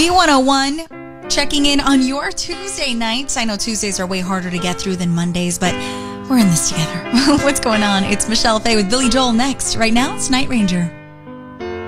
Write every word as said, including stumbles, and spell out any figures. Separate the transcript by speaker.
Speaker 1: B one oh one, checking in on your Tuesday nights. I know Tuesdays are way harder to get through than Mondays, but we're in this together. What's going on? It's Michelle Faye with Billy Joel next. Right now, it's Night Ranger.